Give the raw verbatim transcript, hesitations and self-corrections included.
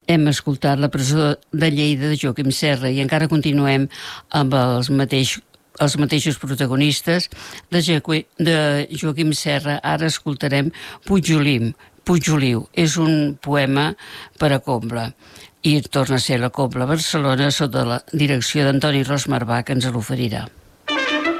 Hem escoltat La presó de Lleida de Joaquim Serra i encara continuem amb els mateixos els mateixos protagonistes de, Jacu de Joaquim Serra. Ara escoltarem Puigjolim, Puigjoliu. És un poema per a cobla i torna a ser la Cobla Barcelona sota la direcció d'Antoni Ros Marbà, que ens l'oferirà.